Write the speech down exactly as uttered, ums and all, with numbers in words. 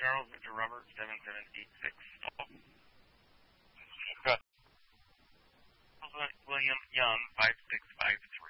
Charles, Mister Robert, seven seven eight six. Good. William Young, five six five three.